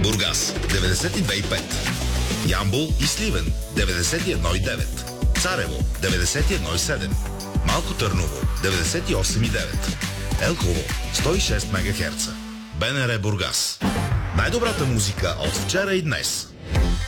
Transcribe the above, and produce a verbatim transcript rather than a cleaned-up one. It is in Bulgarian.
Бургас деветдесет и две и пет, Ямбол и Сливен деветдесет и едно и девет, Царево деветдесет и едно и седем, Малко Търново деветдесет и осем и девет, Елхово сто и шест мегахерца. БНР Бургас. Най-добрата музика от вчера и днес.